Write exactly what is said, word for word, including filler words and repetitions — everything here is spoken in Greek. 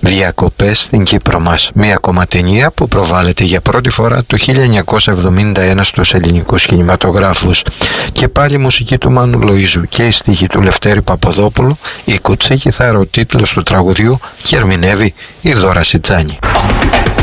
Διακοπές στην Κύπρο μας. Μια ακόμα ταινία που προβάλλεται για πρώτη φορά το χίλια εννιακόσια εβδομήντα ένα στους ελληνικούς κινηματογράφους. Και πάλι η μουσική του Μάνου Λοΐζου και η στίχη του Λευτέρη Παπαδόπουλου, η κουτσή κιθάρα ο τίτλος του τραγουδιού και ερμηνεύει η Δώρα Σιτζάνη.